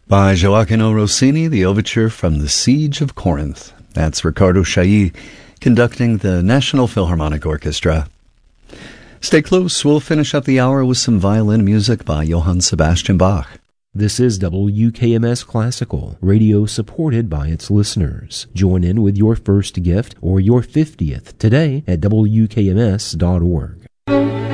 By Gioacchino Rossini, the overture from The Siege of Corinth. That's Riccardo Chailly conducting the National Philharmonic Orchestra. Stay close, we'll finish up the hour with some violin music by Johann Sebastian Bach. This is WKMS Classical, radio supported by its listeners. Join in with your first gift or your 50th today at WKMS.org.